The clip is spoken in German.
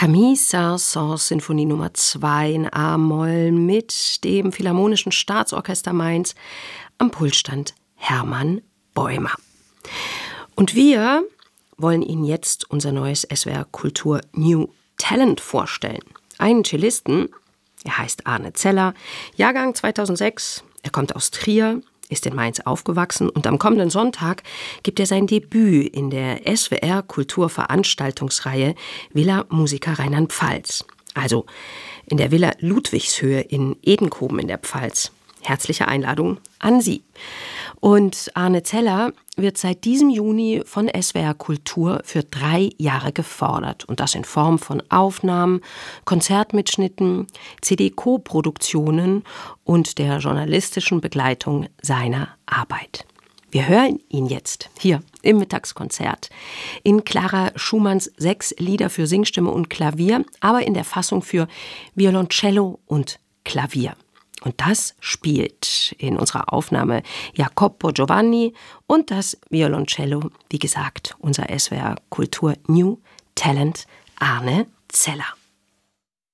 Camille Saint-Saëns Sinfonie Nummer 2 in A-Moll mit dem Philharmonischen Staatsorchester Mainz, am Pult stand Hermann Bäumer. Und wir wollen Ihnen jetzt unser neues SWR Kultur New Talent vorstellen. Einen Cellisten, er heißt Arne Zeller, Jahrgang 2006, er kommt aus Trier, ist in Mainz aufgewachsen und am kommenden Sonntag gibt er sein Debüt in der SWR Kulturveranstaltungsreihe Villa Musica Rheinland-Pfalz. Also in der Villa Ludwigshöhe in Edenkoben in der Pfalz. Herzliche Einladung an Sie. Und Arne Zeller wird seit diesem Juni von SWR Kultur für 3 Jahre gefordert. Und das in Form von Aufnahmen, Konzertmitschnitten, CD-Co-Produktionen und der journalistischen Begleitung seiner Arbeit. Wir hören ihn jetzt hier im Mittagskonzert in Clara Schumanns 6 Lieder für Singstimme und Klavier, aber in der Fassung für Violoncello und Klavier. Und das spielt in unserer Aufnahme Jacopo Giovanni und das Violoncello, wie gesagt, unser SWR Kultur New Talent Arne Zeller.